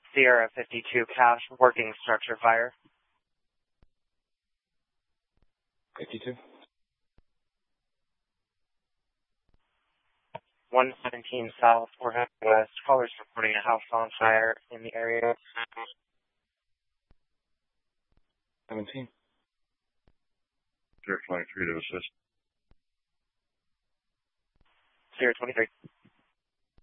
Sierra 52 cache working structure fire. 52. 117 South, 400 West. Callers reporting a house on fire in the area. 17. Sierra 23 to assist. Sierra 23.